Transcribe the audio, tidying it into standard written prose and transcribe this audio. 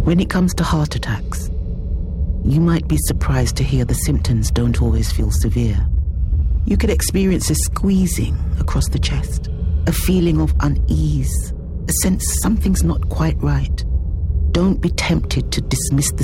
When it comes to heart attacks, you might be surprised to hear the symptoms don't always feel severe. You could experience a squeezing across the chest, a feeling of unease, a sense something's not quite right. Don't be tempted to dismiss the